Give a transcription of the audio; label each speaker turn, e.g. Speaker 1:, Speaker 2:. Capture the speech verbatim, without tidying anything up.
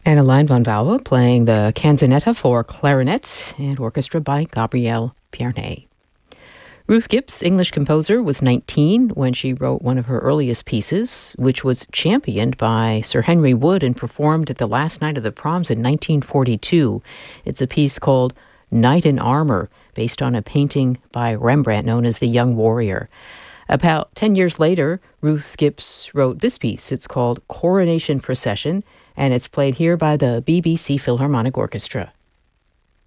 Speaker 1: Anna von Vauwe playing the canzonetta for clarinet and orchestra by Gabriel Pierné. Ruth Gibbs, English composer, was nineteen when she wrote one of her earliest pieces, which was championed by Sir Henry Wood and performed at the last night of the proms in nineteen forty-two. It's a piece called Knight in Armor, based on a painting by Rembrandt known as The Young Warrior. About ten years later, Ruth Gibbs wrote this piece. It's called Coronation Procession, and it's played here by the B B C Philharmonic Orchestra.